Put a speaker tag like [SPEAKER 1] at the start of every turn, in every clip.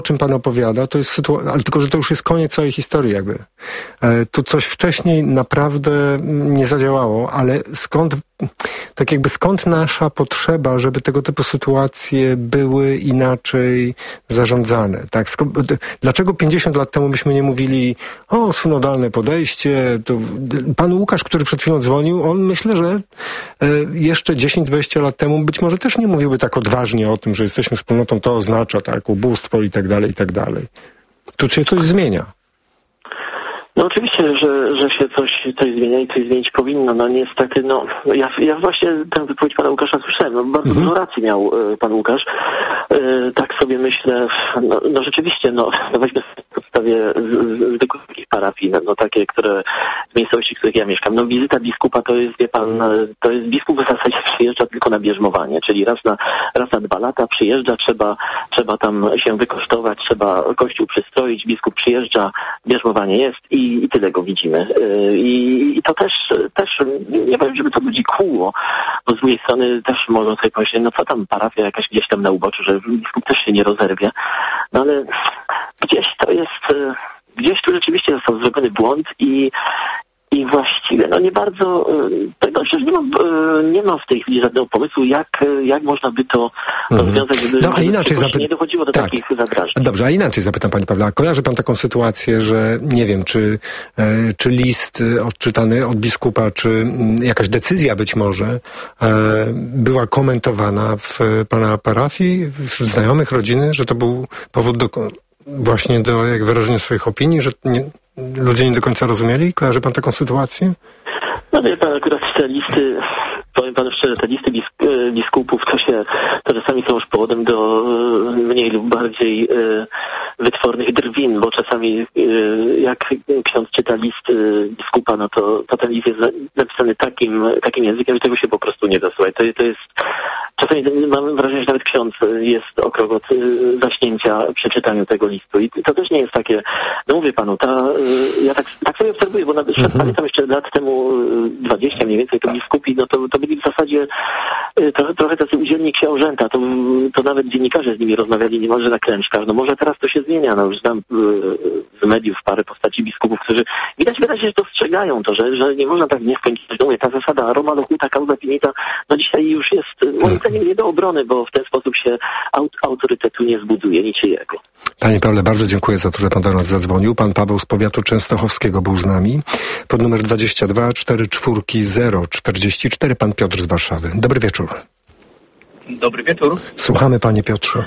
[SPEAKER 1] o czym pan opowiada, to jest ale tylko, że to już jest koniec całej historii jakby. Tu coś wcześniej naprawdę nie zadziałało, ale skąd nasza potrzeba, żeby tego typu sytuacje były inaczej zarządzane, tak? Dlaczego 50 lat temu byśmy nie mówili, synodalne podejście, to pan Łukasz, który przed chwilą dzwonił, on myślę, że jeszcze 10-20 lat temu być może też nie mówiłby tak odważnie o tym, że jesteśmy wspólnotą, to oznacza, tak, ubóstwo i tak dalej, i tak dalej. Tu się coś zmienia.
[SPEAKER 2] No oczywiście, że się coś zmienia i coś zmienić powinno. No niestety, ja właśnie tę wypowiedź pana Łukasza słyszałem. Bardzo dużo racji miał pan Łukasz. Tak sobie myślę, no rzeczywiście, weźmy na podstawie zwykłych parafii, takie, z miejscowości, w których ja mieszkam. Wizyta biskupa to jest, wie pan, to jest biskup w zasadzie przyjeżdża tylko na bierzmowanie, czyli raz na 2 lata przyjeżdża, trzeba tam się wykosztować, trzeba kościół przystroić, biskup przyjeżdża, bierzmowanie jest i tyle go widzimy. I to też nie powiem, żeby to ludzi kłuło, bo z drugiej strony też mogą sobie pomyśleć, co tam parafia jakaś gdzieś tam na uboczu, że biskup też się nie rozerwie. Ale gdzieś tu rzeczywiście został zrobiony błąd i właściwie nie bardzo, przecież nie ma w tej chwili żadnego pomysłu, jak można by to rozwiązać, żeby nie dochodziło do takich zadrażnień.
[SPEAKER 1] Dobrze, a inaczej zapytam pani Pawła, kojarzy pan taką sytuację, że nie wiem, czy list odczytany od biskupa, czy jakaś decyzja być może była komentowana w pana parafii, wśród znajomych, rodziny, że to był powód właśnie do wyrażenia swoich opinii, że ludzie nie do końca rozumieli? Kojarzy pan taką sytuację?
[SPEAKER 2] Wie pan, akurat te listy, powiem panu szczerze, te listy biskupów to czasami są już powodem do mniej lub bardziej wytwornych drwin, bo czasami jak ksiądz czyta list biskupa, to ten list jest napisany takim językiem, że tego się po prostu nie da słuchać. To jest czasami mam wrażenie, że nawet ksiądz jest o krok od zaśnięcia przy czytaniu tego listu. I to też nie jest takie, mówię panu, ja tak sobie obserwuję, bo pamiętam jeszcze lat temu 20 mniej więcej, to biskupi, to byli w zasadzie trochę tacy udzielni książęta, to nawet dziennikarze z nimi rozmawiali niemalże na klęczkach. Może teraz to się zmienia, już znam z mediów parę postaci biskupów, którzy widać wyraźnie, że dostrzegają to, że nie można tak nieskończenie. Mówię, ta zasada Roma locuta causa finita, dzisiaj już jest moim zdaniem nie do obrony, bo w ten sposób się autorytetu nie zbuduje niczyjego.
[SPEAKER 1] Panie Pawle, bardzo dziękuję za to, że pan do nas zadzwonił. Pan Paweł z powiatu częstochowskiego był z nami. Pod numer 22 44 044. Pan Piotr z Warszawy. Dobry wieczór.
[SPEAKER 3] Dobry wieczór.
[SPEAKER 1] Słuchamy, panie Piotrze.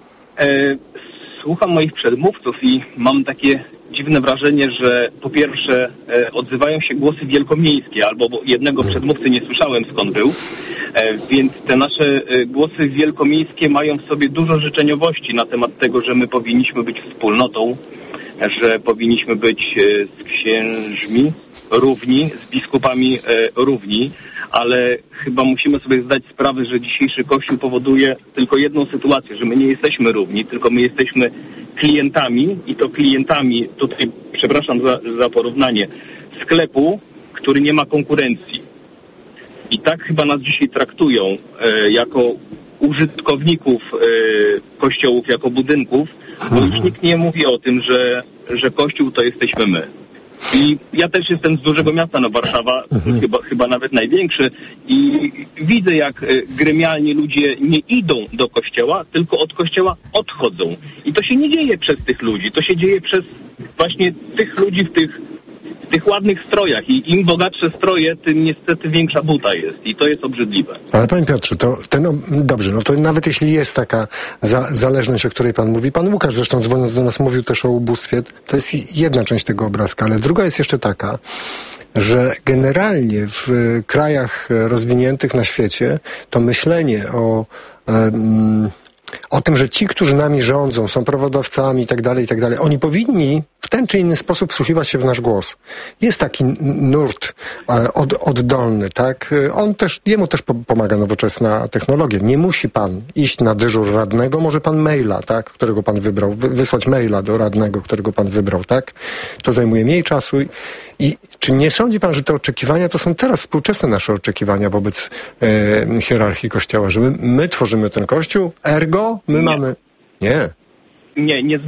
[SPEAKER 3] Słucham moich przedmówców i mam takie dziwne wrażenie, że po pierwsze odzywają się głosy wielkomiejskie, albo jednego przedmówcy nie słyszałem skąd był, więc te nasze głosy wielkomiejskie mają w sobie dużo życzeniowości na temat tego, że my powinniśmy być wspólnotą, że powinniśmy być z księżmi równi, z biskupami równi, ale chyba musimy sobie zdać sprawę, że dzisiejszy Kościół powoduje tylko jedną sytuację, że my nie jesteśmy równi, tylko my jesteśmy klientami i to klientami, tutaj przepraszam za porównanie, sklepu, który nie ma konkurencji. I tak chyba nas dzisiaj traktują jako użytkowników kościołów, jako budynków, bo już nikt nie mówi o tym, że Kościół to jesteśmy my. I ja też jestem z dużego miasta, Warszawa, chyba nawet największy, i widzę, jak gremialni ludzie nie idą do kościoła, tylko od kościoła odchodzą. I to się nie dzieje przez tych ludzi, to się dzieje przez właśnie tych ludzi w tych ładnych strojach. I im bogatsze stroje, tym niestety większa buta jest. I to jest obrzydliwe.
[SPEAKER 1] Ale panie Piotrze, dobrze, to nawet jeśli jest taka zależność, o której pan mówi, pan Łukasz zresztą dzwoniąc do nas mówił też o ubóstwie, to jest jedna część tego obrazka, ale druga jest jeszcze taka, że generalnie w krajach rozwiniętych na świecie to myślenie o tym, że ci, którzy nami rządzą, są prawodawcami i tak dalej, oni powinni w ten czy inny sposób wsłuchiwać się w nasz głos. Jest taki nurt oddolny, tak? Jemu też pomaga nowoczesna technologia. Nie musi pan iść na dyżur radnego, może pan maila, tak? Którego pan wybrał, wysłać maila do radnego, którego pan wybrał, tak? To zajmuje mniej czasu. I czy nie sądzi pan, że te oczekiwania to są teraz współczesne nasze oczekiwania wobec hierarchii Kościoła, że my tworzymy ten Kościół, ergo my mamy... Nie.
[SPEAKER 3] nie